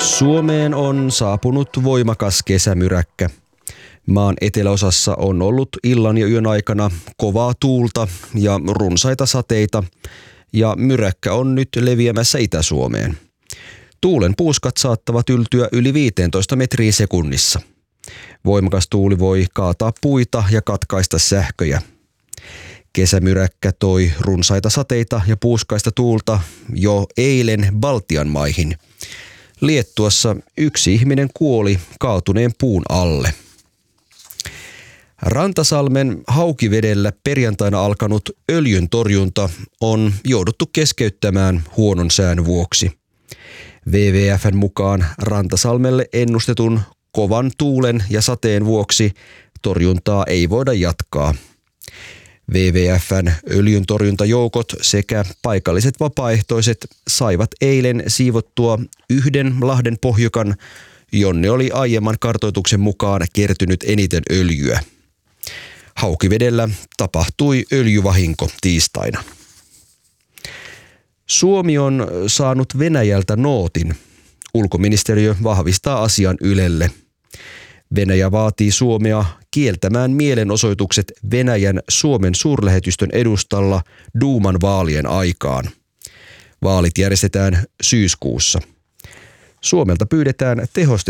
Suomeen on saapunut voimakas kesämyräkkä. Maan eteläosassa on ollut illan ja yön aikana kovaa tuulta ja runsaita sateita, ja myräkkä on nyt leviämässä Itä-Suomeen. Tuulen puuskat saattavat yltyä yli 15 metriä sekunnissa. Voimakas tuuli voi kaataa puita ja katkaista sähköjä. Kesämyräkkä toi runsaita sateita ja puuskaista tuulta jo eilen Baltian maihin. Liettuassa yksi ihminen kuoli kaatuneen puun alle. Rantasalmen Haukivedellä perjantaina alkanut öljyntorjunta on jouduttu keskeyttämään huonon sään vuoksi. WWF:n mukaan Rantasalmelle ennustetun kovan tuulen ja sateen vuoksi torjuntaa ei voida jatkaa. WWF:n öljyntorjuntajoukot sekä paikalliset vapaaehtoiset saivat eilen siivottua yhden lahden pohjukan, jonne oli aiemman kartoituksen mukaan kertynyt eniten öljyä. Haukivedellä tapahtui öljyvahinko tiistaina. Suomi on saanut Venäjältä nootin. Ulkoministeriö vahvistaa asian Ylelle. Venäjä vaatii Suomea kieltämään mielenosoitukset Venäjän Suomen suurlähetystön edustalla Duuman vaalien aikaan. Vaalit järjestetään syyskuussa. Suomelta pyydetään tehostettua